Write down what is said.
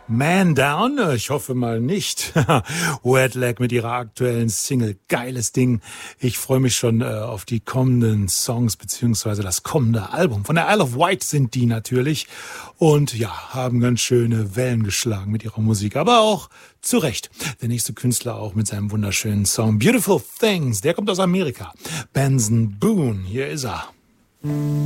Man Down? Ich hoffe mal nicht. Wet Leg mit ihrer aktuellen Single. Geiles Ding. Ich freue mich schon auf die kommenden Songs beziehungsweise das kommende Album. Von der Isle of Wight sind die natürlich. Und ja, haben ganz schöne Wellen geschlagen mit ihrer Musik. Aber auch zu Recht. Der nächste Künstler auch mit seinem wunderschönen Song Beautiful Things. Der kommt aus Amerika. Benson Boone. Hier ist er.